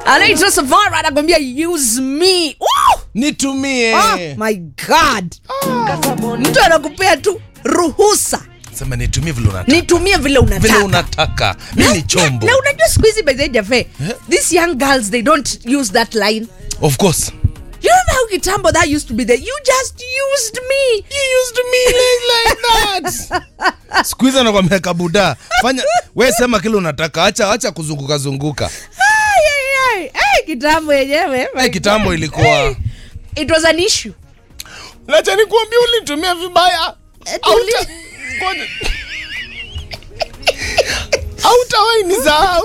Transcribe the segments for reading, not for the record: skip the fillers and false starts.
Anaitwa Savara anakuambia use me. Woo! Nitumie. Oh my god. Mtu anakupea tu ruhusa. Sema nitumie vile unataka. Nitumie vile unataka. Vile unataka. Mimi ni chombo. Na unajua siku hizi by the Jafe. These young girls they don't use that line. Of course. You remember how kitambo that used to be there? You just used me. You used me like that. Siku hizi anakuambia kabuda. Fanya wewe sema kile unataka. Acha kuzunguka zunguka. Kitambo yenyewe. Kitambo ilikuwa. It was an issue. Acha nikuambie ulitumia vibaya. Hautawahi nisahau.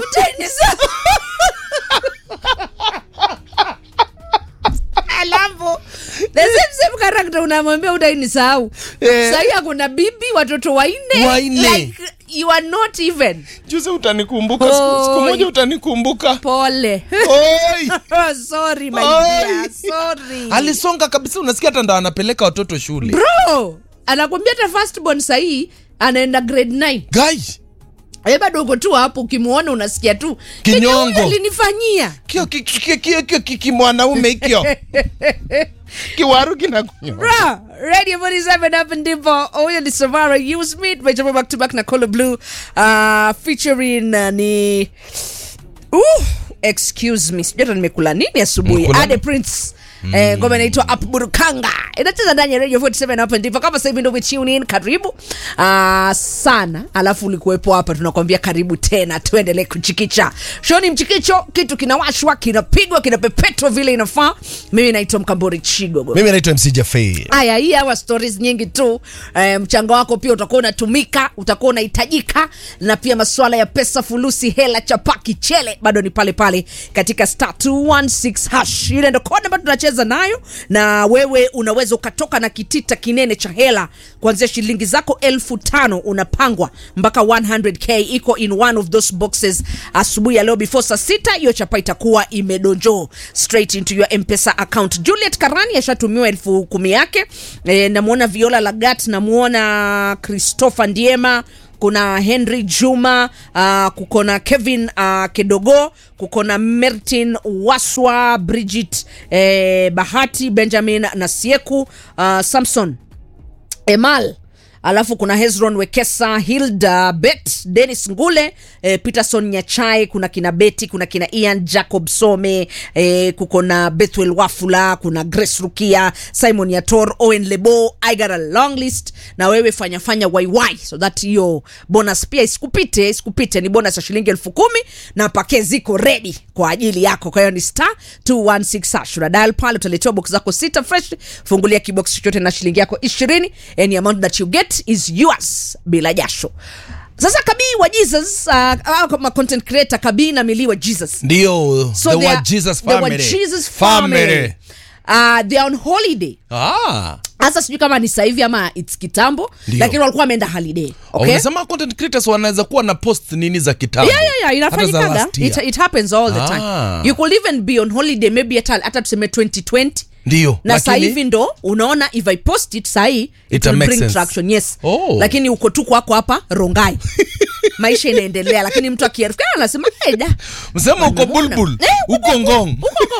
Alafu the same character unamwambia utanisahau. Sasa kuna bibi watoto wanne. Like you are not even. Juzi utanikumbuka siku moja utanikumbuka. Pole. Oi. Sorry my dear. Sorry. Alisonga kabisa, unasikia hata ndo anapeleka watoto shule. Bro, anakuambia hata first born sahi anaenda grade 9. Guys. Bado uko tu hapo ukimuona unasikia tu kinyongo. Alinifanyia. Kio mwanaume hikyo. Kiwaru kinakunywa. Bro, Radio 47 up and dimpo. Oya ni Savara use me. Meja back to back na Color Blue. Featuring ni excuse me. Sijui nimekula nini asubuhi. Ade Prince. Ngoma inaitwa Apburukanga. Inacheza ndani ya Radio 47 up and dimpo. Kama sasa hivi ndio tune in, karibu sana. Alafu ulikuwepo hapa tunakwambia karibu tena, tuendelee kuchikicha. Shoni mchikicho, kitu kinawashwa, kinapigwa, kinapepetwa vile inafaa. Mimi naitwa Mkambori Chigogo. Mimi naitwa MC Jafei. Haya, hii hawa stories nyingi tu. Mchango wako pia utakuwa unatumika, utakuwa unahitajika, na pia masuala ya pesa, fulusi, hela, chapaki, chele bado ni pale pale katika *216#. Ile ndio kodi ambayo tunacheza nayo, na wewe unaweza ukatoka na kitita kinene cha hela kuanzia shilingi zako 1500 unapangwa mpaka 100k. Iko in one of those boxes asubuhi ya leo before saa 6. Hiyo chapa itakuwa imedonjo straight into your M-Pesa account. Juliet Karani ashatumiwa 10,000 yake. Namuona Viola Lagat, namuona Christopher Ndiema, kuna Henry Juma, kukona Kevin Kedogo, kukona Martin Waswa, Bridget Bahati, Benjamin Nasieku, Samson Emal. Alafu kuna Hezron Wekesa, Hilda Bet, Dennis Ngule, Peterson Nyachai, kuna kina Betty, kuna kina Ian Jacob Some, kukona Bethwel Wafula, kuna Grace Rukia, Simon Yator, Owen Lebo. I got a long list. Na wewe fanya YY so that hiyo bonus pia isikupite. Ni bonus ya shilingi 10,000 na pake ziko ready kwa ajili yako. Kwa hiyo ni *216#. Dial pale utaletewa box zako 6 fresh. Fungulia kibox chochote na shilingi yako 20. Any amount that you get is yours bila jasho. Sasa Kabii wa Jesus, kama content creator Kabii na Mili wa Jesus. Ndio, so the word Jesus family. The word Jesus family. They are on holiday. Asa sijui kama ni sasa hivi ama it's kitambo, lakini walikuwa wameenda holiday. Okay? Unasema content creators wanaweza kuwa na post nini za kitambo. Yeah, inafanyika. It happens all the time. You could even be on holiday maybe hata tuseme 2020. Ndio. Na sasa hivi ndo unaona if I post it sahi it will bring traction. Yes. Lakini uko tu kwako hapa Rongai. Maisha inaendelea, lakini mtu akiarifikana anasema msema uko bulbul, uko ngong.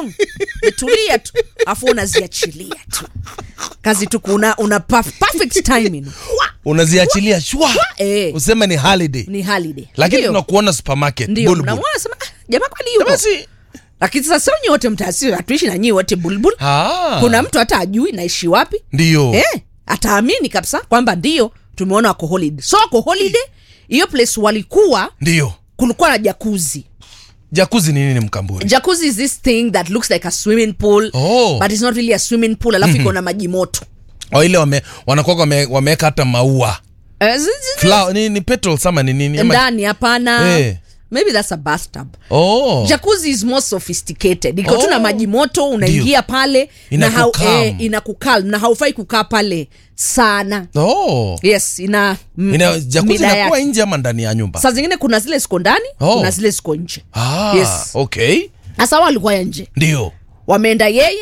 Tulia tu afu unaziachilia tu. Kazi tu una perfect timing. Unaziachilia shwa. Useme ni holiday. Lakini tunakuona supermarket bulbul. Ndio, unasema jamaa kwani yuko. Lakini sasa sio nyote mtaasiri, hatuishi na nyinyi wote bulbul. Kuna mtu hata ajui naishi wapi. Ndio. Ataamini kabisa kwamba ndio tumeona wako holiday. So wako holiday, hiyo place walikuwa. Ndio. Kulikuwa na jacuzzi. Jacuzzi ni nini Mkamburi? Jacuzzi is this thing that looks like a swimming pool, but it's not really a swimming pool. Alafu iko na maji moto. Ile wanakuwa wameweka hata maua. Flower ni petrol sama ni nini? Ndani hapana. Maybe that's a bathtub. Jacuzzi is more sophisticated. Iko tu na maji moto, unaingia pale na inakukalm na haufai kukaa pale sana. Yes, jacuzzi inakuwa nje ama ndani ya nyumba. Saa zingine kuna zile ziko ndani, kuna zile ziko nje. Yes. Okay. Sasa walikuwa nje. Ndio. Wameenda yeye,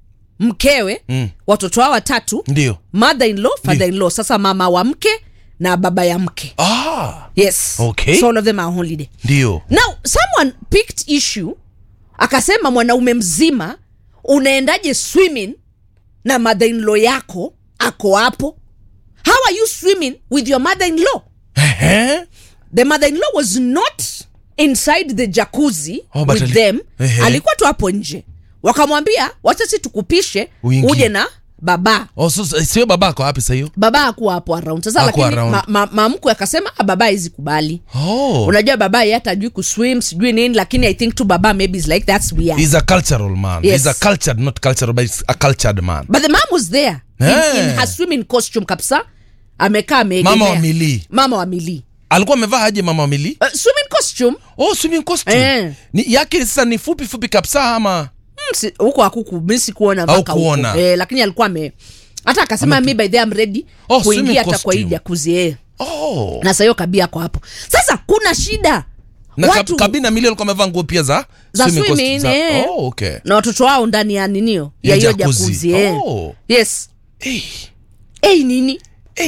mkewe, watoto wao 3. Ndio. Mother-in-law, father-in-law. Sasa mama wa mke na baba ya mke. Yes. Okay. So all of them are on holiday. Ndio. Now, someone picked issue Akasema mwanaume mzima unaendaje swimming na mother-in-law yako ako hapo? How are you swimming with your mother-in-law? The mother-in-law was not inside the jacuzzi with them. Alikuwa tu hapo nje. Wakamwambia wacha sisi tukupishe uje na baba. So sio baba ako wapi sasa hiyo? Baba hakuwa hapo around. Sasa lakini mamku akasema baba hizi kubali. Unajua baba yeye hata hajui kuswim, sijui nini, lakini I think tu baba maybe is like that's weird. He's a cultural man. Yes. He's a cultured, not cultural, but he's a cultured man. But the mom was there in her swimming costume kabisa. Amekaa ameegemea. Mama wa Mili. Alikuwa amevaa aje mama wa Mili? Swimming costume. Swimming costume. Ni yake sasa ni fupi kabisa ama huko hakuku mimi sikuona mpaka huko. Lakini alikuwa hata akasema mimi by the I'm ready kuingia hata kwa hii jacuzzi. Na sasa hiyo kabia kwa hapo. Sasa kuna shida. Na kabina Mili alikuwa amevaa nguo pia za swimming costume. Okay. Na watoto wao ndani ya ninio ya hiyo jacuzzi. Yes. Nini?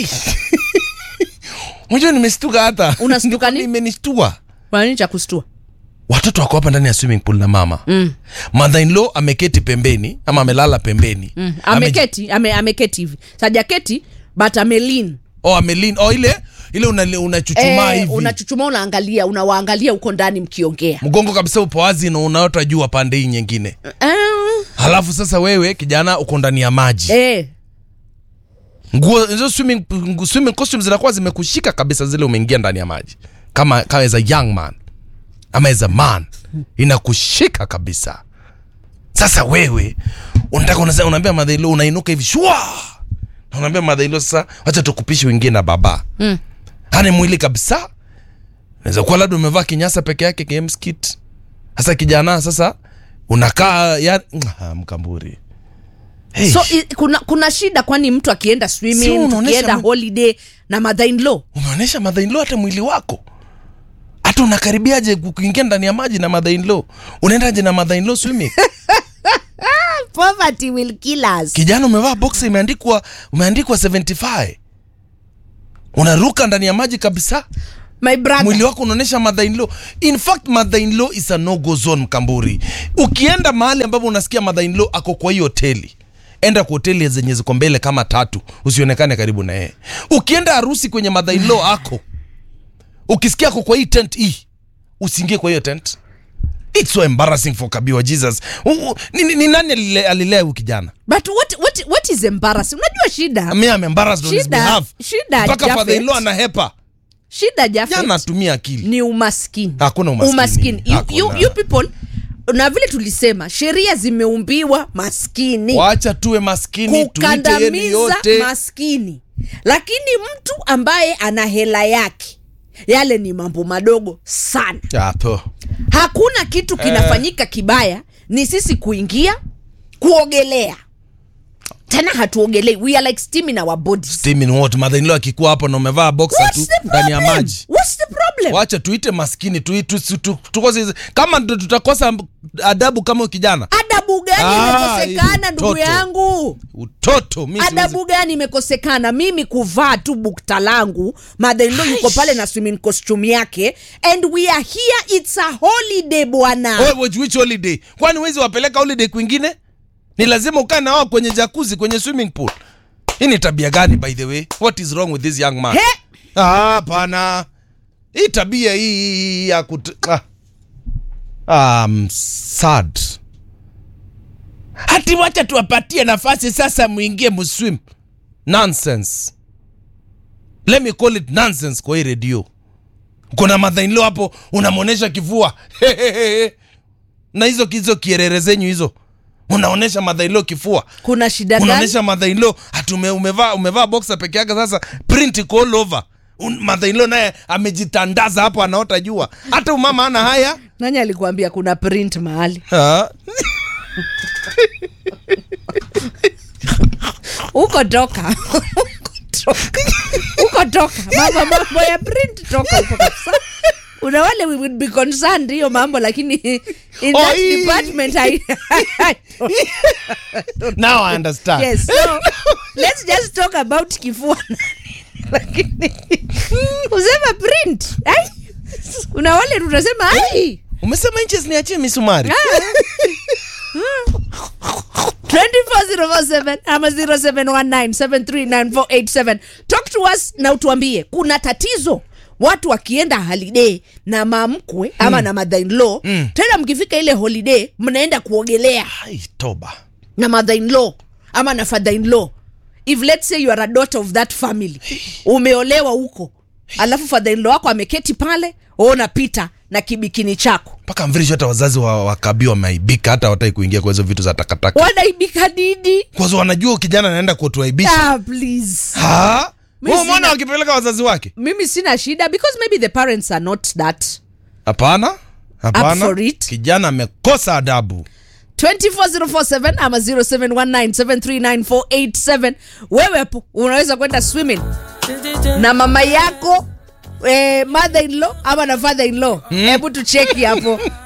Unajua nimeshtuka hata. Unastuka nini? Nimenishtua. Kwa nini cha kustua? Watoto wako hapa ndani ya swimming pool na mama. Mother-in-law ameketi pembeni ama amelala pembeni. Ameketi hivi. Sajaketi but amelin. Amelin. Ile unachuchumaa hivi. Unachuchumaa unawaangalia huko ndani mkiongea. Mgongo kabisa upo wazi na unaota jua pande hii nyingine. Halafu sasa wewe kijana uko ndani ya maji. Nguo hizo swimming costumes zinakuwa zimekushika kabisa zile umeingia ndani ya maji. Kama as a young man. Ama as a man inakushika kabisa. Sasa wewe unataka unaambia mother-in-law unainuka hivi shwa. Unaambia mother-in-law sasa acha tukupishe wengine na baba. Hana mwili kabisa. Unaweza kuwa labda umevaa kinyasa peke yake game skit. Sasa kijana sasa unakaa mkamburi. So kuna shida kwani mtu akienda swimming, akienda holiday na mother-in-law? Umeonesha mother-in-law hata mwili wako. Hata unakaribiaje kuingia ndani ya maji na mother-in-law? Unaendaje na mother-in-law swimming? Poverty will kill us. Kijana umevaa boxer imeandikwa 75. Unaruka ndani ya maji kabisa. My brother. Mwili wako unaonesha mother-in-law. In fact mother-in-law is a no-go zone mkamburi. Ukienda mahali ambapo unasikia mother-in-law ako kwa hiyo hoteli, enda kwa hoteli zenye ziko mbele kama 3, usionekane karibu na yeye. Ukienda harusi kwenye mother-in-law ako, ukisikia kwa hii tent hii, usiingie kwa hiyo tent. It's so embarrassing for Kabiwa Jesus. Ni nani alilea huyu kijana? But what is embarrassing? Unajua shida? Mimi am embarrassed on his behalf. Shida mpaka father-in-law anahepa. Shida Jafet. Jana tumia akili. Ni umaskini. Hakuna umaskini. You people, na vile tulisema sheria zimeumbiwa maskini. Waacha tuwe maskini tuite yeni yote. Maskini. Lakini mtu ambaye ana hela yake, yale ni mambo madogo sana. Hapo. Hakuna kitu kinafanyika kibaya, ni sisi kuingia kuogelea. Tena hatuogelei, we are like steaming our bodies. Steaming what? Mother-in-law akikuwa hapo na umevaa boxer tu ndani ya maji. What's the problem? Wacha tuite maskini tukose kama tutakosa adabu kama kijana. Adabu gani imekosekana ndugu yangu? Utoto mimi. Adabu gani imekosekana? Mimi kuvaa tu bukta langu, mother-in-law yuko pale na swimming costume yake, and we are here, it's a holiday bwana. Which holiday? Kwani wezi wapeleka holiday kwingine? Ni lazima ukae na wao kwenye jacuzzi, kwenye swimming pool. Hii ni tabia gani by the way? What is wrong with this young man? Hapana. Hii tabia hii ya sad. Hati wacha tuwapatie nafasi sasa muingie muswim. Nonsense. Let me call it nonsense kwa hii radio. Kuna mother-in-law hapo unamuonesha kifua. Na hizo kierere zenyu hizo. Unaonesha mother-in-law kifua. Kuna shida gani? Unaonesha mother-in-law umevaa boxer peke yake sasa print iko all over. Mother-in-law naye amejitandaza hapo anaota jua. Hata umama ana haya. Nani alikuambia kuna print mahali? Uko toka. Uko toka. Mambo ya print toka uko kabisa. Una wale we would be concerned hiyo mambo, lakini in that department Now I understand. Yes, so let's just talk about kifua. Lakini usema print. Una wale tunasema Umesema inches niachie misumari. 24047 ama 0719739487. Talk to us na utuambie kuna tatizo watu wakienda holiday na mamkwe ama na mother-in-law tena mkifika ile holiday mnaenda kuogelea. Ai toba. Na mother-in-law ama na father-in-law. If let's say you are a daughter of that family, umeolewa huko, alafu father-in-law wako ameketi pale, unapita na kibikini chako. Paka mvirisho hata wazazi wa Kabi wameaibika, hata hawataki kuingia kwa hizo vitu za takataka. Wanaibika didi? Kwa sababu wanajua kijana anaenda kutuaibisha. Please. Wewe mwana wakipeleka wazazi wake? Mimi sina shida because maybe the parents are not that. Hapana. Up for it. Kijana amekosa adabu. 24047 ama 0719739487. Wewe hapo unaweza kwenda swimming na mama yako, mother-in-law ama na father-in-law. Hebu tucheki hapo.